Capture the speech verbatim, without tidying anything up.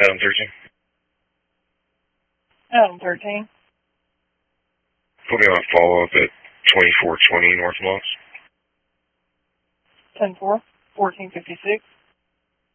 Adam thirteen. Adam thirteen. Put me on follow-up at twenty-four twenty North Moss. ten four, fourteen fifty-six.